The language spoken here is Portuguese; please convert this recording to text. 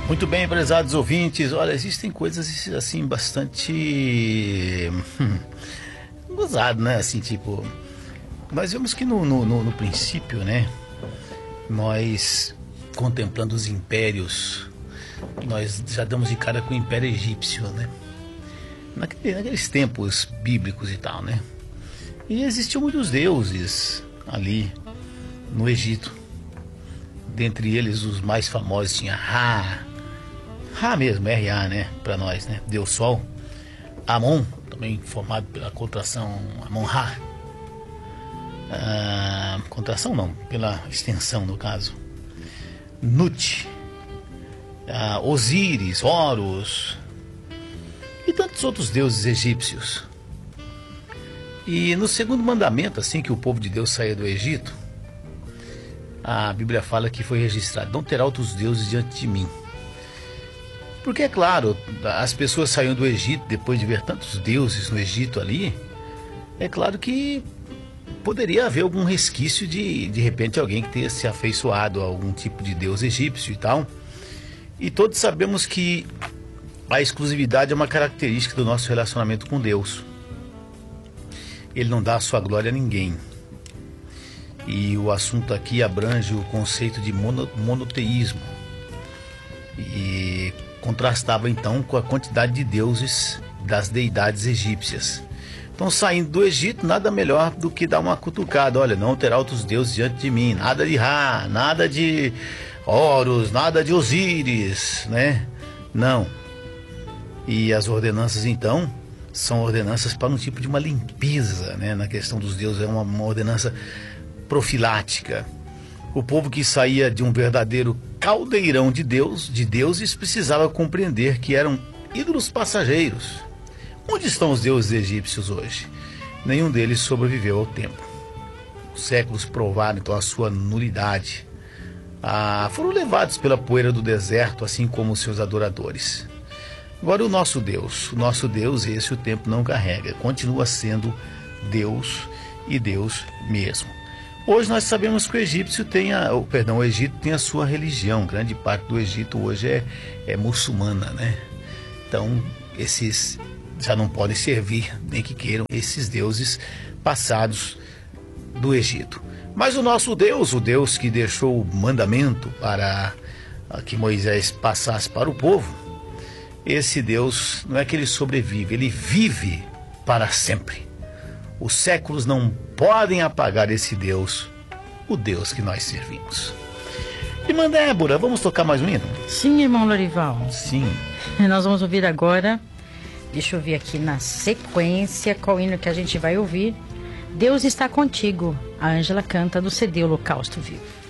Muito bem, prezados ouvintes. Olha, existem coisas assim bastante gozado, né? Assim, tipo, nós vemos que no princípio, né? Nós contemplando os impérios, nós já damos de cara com o Império Egípcio, né? Naqueles tempos bíblicos e tal, né? E existiam muitos deuses ali no Egito. Dentre eles, os mais famosos tinha Ra mesmo, R-A, né? Para nós, né? Deus Sol. Amon, também formado pela contração Amon-Ra. Contração não, pela extensão no caso. Nut. Osíris, Horus. E tantos outros deuses egípcios. E no segundo mandamento, assim que o povo de Deus saía do Egito, a Bíblia fala que foi registrado: não terá outros deuses diante de mim. Porque, é claro, as pessoas saíam do Egito depois de ver tantos deuses no Egito ali. É claro que poderia haver algum resquício de repente, alguém que tenha se afeiçoado a algum tipo de deus egípcio e tal. E todos sabemos que a exclusividade é uma característica do nosso relacionamento com Deus. Ele não dá a sua glória a ninguém. E o assunto aqui abrange o conceito de monoteísmo. E contrastava então com a quantidade de deuses das deidades egípcias. Então, saindo do Egito, nada melhor do que dar uma cutucada. Olha, não terá outros deuses diante de mim. Nada de Ra, nada de Horus, nada de Osíris, né? Não. E as ordenanças, então, são ordenanças para um tipo de uma limpeza, né? Na questão dos deuses, é uma ordenança profilática. O povo que saía de um verdadeiro caldeirão de deuses, precisava compreender que eram ídolos passageiros. Onde estão os deuses egípcios hoje? Nenhum deles sobreviveu ao tempo. Os séculos provaram então a sua nulidade. Foram levados pela poeira do deserto, assim como os seus adoradores. Agora o nosso Deus, esse o tempo não carrega, continua sendo Deus e Deus mesmo. Hoje nós sabemos que o Egito tem a sua religião. Grande parte do Egito hoje é muçulmana, né? Então esses já não podem servir, nem que queiram, esses deuses passados do Egito. Mas o nosso Deus, o Deus que deixou o mandamento para que Moisés passasse para o povo, esse Deus não é que ele sobrevive, ele vive para sempre. Os séculos não podem apagar esse Deus, o Deus que nós servimos. Irmã Débora, vamos tocar mais um hino? Sim, irmão Lorival. Sim. Nós vamos ouvir agora, deixa eu ver aqui na sequência qual hino que a gente vai ouvir. Deus está contigo. A Ângela canta do CD Holocausto Vivo.